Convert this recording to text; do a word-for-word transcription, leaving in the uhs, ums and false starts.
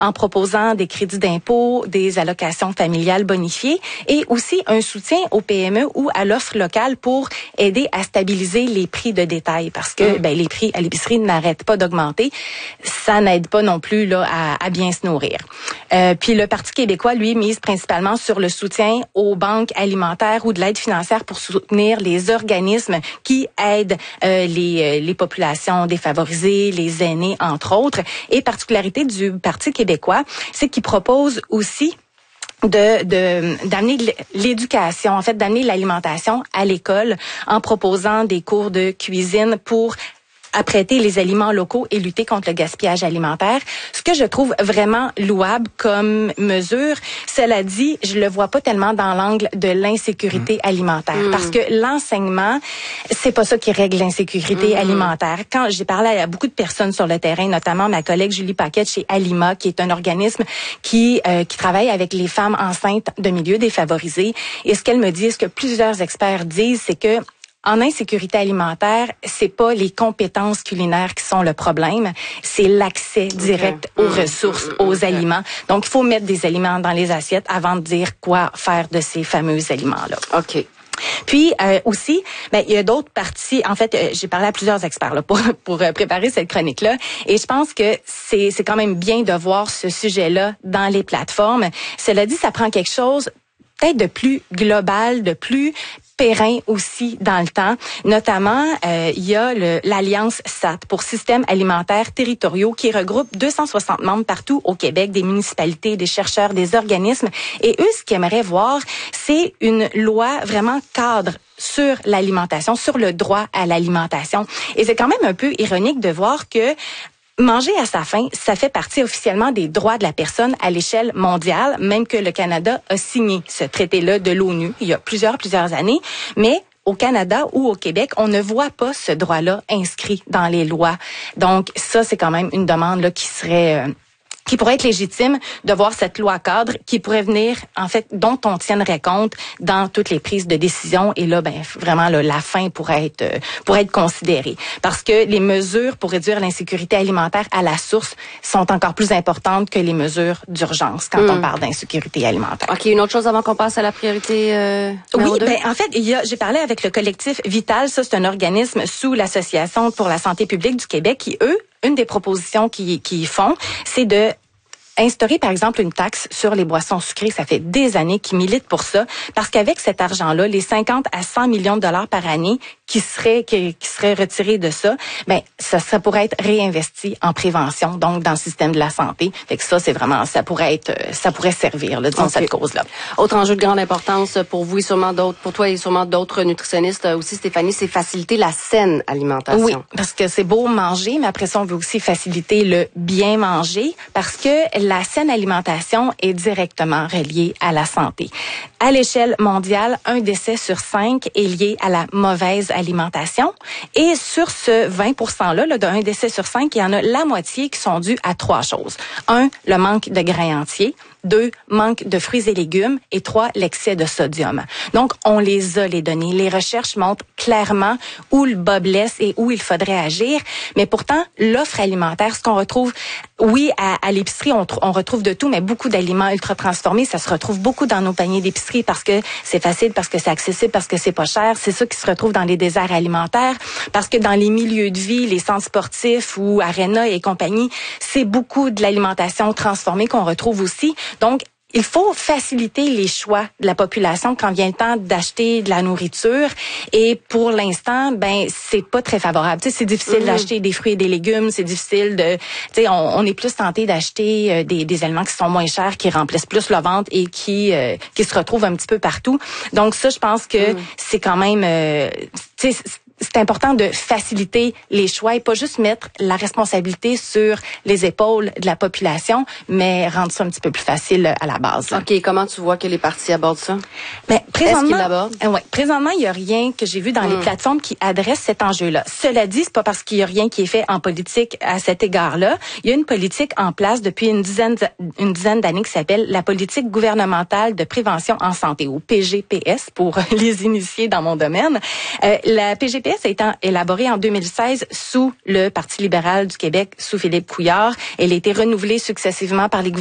en proposant des crédits d'impôt, des allocations familiales bonifiées et aussi un soutien aux P M E ou à l'offre locale pour aider à stabiliser les prix de détail parce que ben, les prix à l'épicerie n'arrêtent pas d'augmenter. Ça n'aide pas non plus là à, à bien se nourrir. Euh, puis le Parti québécois, lui, mise principalement sur le soutien aux banques alimentaires ou de l'aide financière pour soutenir les organismes qui aident euh, les, les populations défavorisées, les aînés, entre autres. Et particularité du Parti québécois, c'est qu'il propose aussi de de d'amener l'éducation, en fait d'amener l'alimentation à l'école en proposant des cours de cuisine pour apprêter les aliments locaux et lutter contre le gaspillage alimentaire. Ce que je trouve vraiment louable comme mesure, cela dit, je le vois pas tellement dans l'angle de l'insécurité mmh. alimentaire. Mmh. Parce que l'enseignement, c'est pas ça qui règle l'insécurité mmh. alimentaire. Quand j'ai parlé à beaucoup de personnes sur le terrain, notamment ma collègue Julie Paquette chez Alima, qui est un organisme qui euh, qui travaille avec les femmes enceintes de milieux défavorisés, et ce qu'elle me dit, ce que plusieurs experts disent, c'est que en insécurité alimentaire, c'est pas les compétences culinaires qui sont le problème, c'est l'accès direct okay. aux mmh, ressources, mmh, aux okay. aliments. Donc, il faut mettre des aliments dans les assiettes avant de dire quoi faire de ces fameux aliments-là. OK. Puis euh, aussi, ben il y a d'autres parties. En fait, euh, j'ai parlé à plusieurs experts là pour pour euh, préparer cette chronique-là, et je pense que c'est c'est quand même bien de voir ce sujet-là dans les plateformes. Cela dit, ça prend quelque chose peut-être de plus global, de plus périn aussi dans le temps. Notamment, euh, il y a le, l'Alliance S A T pour Systèmes alimentaires territoriaux qui regroupe deux cent soixante membres partout au Québec, des municipalités, des chercheurs, des organismes. Et eux, ce qu'ils aimeraient voir, c'est une loi vraiment cadre sur l'alimentation, sur le droit à l'alimentation. Et c'est quand même un peu ironique de voir que manger à sa faim, ça fait partie officiellement des droits de la personne à l'échelle mondiale, même que le Canada a signé ce traité-là de l'ONU il y a plusieurs, plusieurs années. Mais au Canada ou au Québec, on ne voit pas ce droit-là inscrit dans les lois. Donc ça, c'est quand même une demande là qui serait... Euh, qui pourrait être légitime de voir cette loi cadre qui pourrait venir, en fait, dont on tiendrait compte dans toutes les prises de décision. Et là, ben vraiment, là, la faim pourrait être euh, pourrait être considérée. Parce que les mesures pour réduire l'insécurité alimentaire à la source sont encore plus importantes que les mesures d'urgence quand mmh. on parle d'insécurité alimentaire. OK, une autre chose avant qu'on passe à la priorité euh, Oui, deux? ben en fait, il y a, j'ai parlé avec le collectif Vital. Ça, c'est un organisme sous l'Association pour la santé publique du Québec qui, eux, une des propositions qu'ils qui font, c'est de instaurer, par exemple, une taxe sur les boissons sucrées. Ça fait des années qu'ils militent pour ça, parce qu'avec cet argent-là, les cinquante à cent millions de dollars par année qui seraient qui, qui seraient retirés de ça, ben ça, ça pourrait être réinvesti en prévention, donc dans le système de la santé. Fait que ça, c'est vraiment, ça pourrait être, ça pourrait servir, là, disons, okay. cette cause-là. Autre enjeu de grande importance pour vous et sûrement d'autres, pour toi et sûrement d'autres nutritionnistes aussi, Stéphanie, c'est faciliter la saine alimentation. Oui, parce que c'est beau manger, mais après ça, on veut aussi faciliter le bien manger, parce que la saine alimentation est directement reliée à la santé. À l'échelle mondiale, un décès sur cinq est lié à la mauvaise alimentation. Et sur ce vingt pour cent-là, là, d'un décès sur cinq, il y en a la moitié qui sont dus à trois choses. Un, le manque de grains entiers. Deux, manque de fruits et légumes. Et trois, l'excès de sodium. Donc, on les a, les données. Les recherches montrent clairement où le bas blesse et où il faudrait agir. Mais pourtant, l'offre alimentaire, ce qu'on retrouve, oui, à, à l'épicerie, on, on retrouve de tout, mais beaucoup d'aliments ultra transformés, ça se retrouve beaucoup dans nos paniers d'épicerie parce que c'est facile, parce que c'est accessible, parce que c'est pas cher. C'est ça qui se retrouve dans les déserts alimentaires. Parce que dans les milieux de vie, les centres sportifs ou Arena et compagnie, c'est beaucoup de l'alimentation transformée qu'on retrouve aussi. Donc, il faut faciliter les choix de la population quand vient le temps d'acheter de la nourriture. Et pour l'instant, ben c'est pas très favorable. Tu sais, c'est difficile mmh. d'acheter des fruits et des légumes. C'est difficile de, tu sais, on, on est plus tenté d'acheter euh, des, des aliments qui sont moins chers, qui remplissent plus le ventre et qui euh, qui se retrouvent un petit peu partout. Donc ça, je pense que mmh. c'est quand même, euh, tu sais. C'est important de faciliter les choix et pas juste mettre la responsabilité sur les épaules de la population, mais rendre ça un petit peu plus facile à la base. OK. Comment tu vois que les partis abordent ça? Ben, présentement, Est-ce qu'ils l'abordent? Euh, ouais, présentement, il n'y a rien que j'ai vu dans mmh. les plateformes qui adresse cet enjeu-là. Cela dit, c'est pas parce qu'il y a rien qui est fait en politique à cet égard-là. Il y a une politique en place depuis une dizaine, une dizaine d'années qui s'appelle la politique gouvernementale de prévention en santé, ou P G P S pour les initiés dans mon domaine. Euh, la P G P S fait, ça a été élaboré en deux mille seize sous le Parti libéral du Québec, sous Philippe Couillard. Elle a été renouvelée successivement par les